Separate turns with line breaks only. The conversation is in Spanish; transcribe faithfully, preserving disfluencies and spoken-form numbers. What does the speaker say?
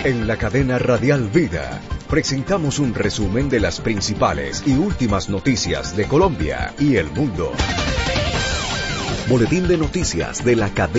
En la cadena Radial Vida presentamos un resumen de las principales y últimas noticias de Colombia y el mundo. Boletín de noticias de la cadena